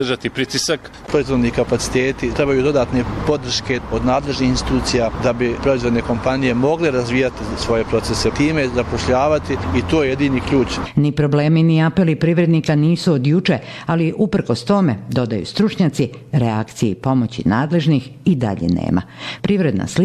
držati pritisak. Proizvodni kapaciteti trebaju dodatne podrške od nadležnih institucija da bi proizvodne kompanije mogle razvijati svoje procese, time zapošljavati i to je jedini ključ. Ni problemi ni apeli privrednika nisu od juče, ali uprkos tome, dodaju stručnjaci, reakcije i pomoći nadležnih i dalje nema. Privredna